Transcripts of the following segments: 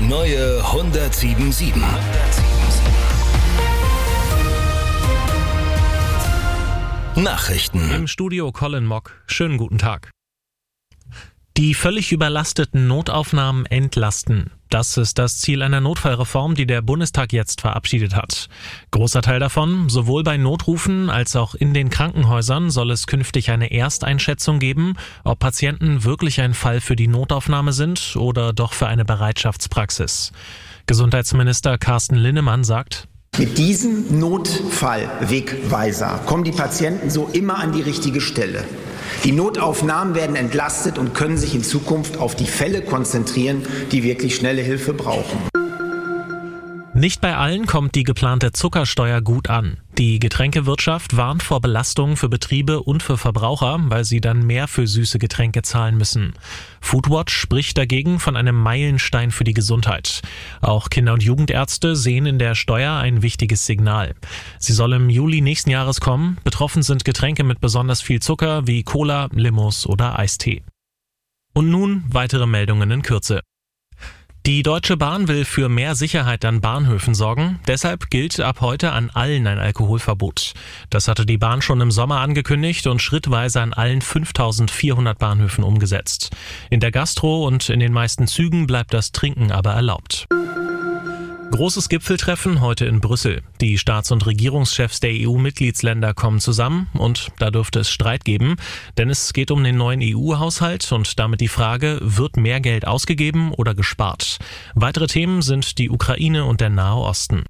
neue 107.7. Nachrichten. Im Studio Colin Mock. Schönen guten Tag. Die völlig überlasteten Notaufnahmen entlasten. Das ist das Ziel einer Notfallreform, die der Bundestag jetzt verabschiedet hat. Großer Teil davon, sowohl bei Notrufen als auch in den Krankenhäusern soll es künftig eine Ersteinschätzung geben, ob Patienten wirklich ein Fall für die Notaufnahme sind oder doch für eine Bereitschaftspraxis. Gesundheitsminister Carsten Linnemann sagt: Mit diesem Notfallwegweiser kommen die Patienten so immer an die richtige Stelle. Die Notaufnahmen werden entlastet und können sich in Zukunft auf die Fälle konzentrieren, die wirklich schnelle Hilfe brauchen. Nicht bei allen kommt die geplante Zuckersteuer gut an. Die Getränkewirtschaft warnt vor Belastungen für Betriebe und für Verbraucher, weil sie dann mehr für süße Getränke zahlen müssen. Foodwatch spricht dagegen von einem Meilenstein für die Gesundheit. Auch Kinder- und Jugendärzte sehen in der Steuer ein wichtiges Signal. Sie soll im Juli nächsten Jahres kommen. Betroffen sind Getränke mit besonders viel Zucker wie Cola, Limos oder Eistee. Und nun weitere Meldungen in Kürze. Die Deutsche Bahn will für mehr Sicherheit an Bahnhöfen sorgen. Deshalb gilt ab heute an allen ein Alkoholverbot. Das hatte die Bahn schon im Sommer angekündigt und schrittweise an allen 5.400 Bahnhöfen umgesetzt. In der Gastro und in den meisten Zügen bleibt das Trinken aber erlaubt. Großes Gipfeltreffen heute in Brüssel. Die Staats- und Regierungschefs der EU-Mitgliedsländer kommen zusammen und da dürfte es Streit geben, denn es geht um den neuen EU-Haushalt und damit die Frage, wird mehr Geld ausgegeben oder gespart? Weitere Themen sind die Ukraine und der Nahe Osten.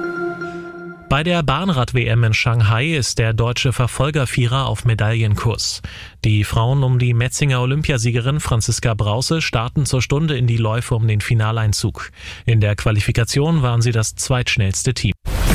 Bei der Bahnrad-WM in Shanghai ist der deutsche Verfolgervierer auf Medaillenkurs. Die Frauen um die Metzinger Olympiasiegerin Franziska Brause starten zur Stunde in die Läufe um den Finaleinzug. In der Qualifikation waren sie das zweitschnellste Team.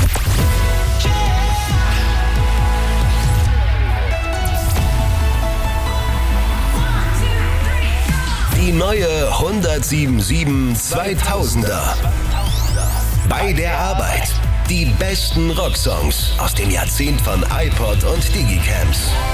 Die neue 107.7 2000er. Bei der Arbeit. Die besten Rocksongs aus dem Jahrzehnt von iPod und Digicams.